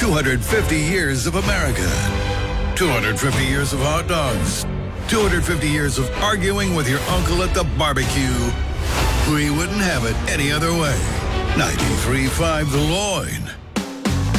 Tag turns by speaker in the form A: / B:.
A: 250 years of America. 250 years of hot dogs. 250 years of arguing with your uncle at the barbecue. We wouldn't have it any other way. 93.5 The Loin.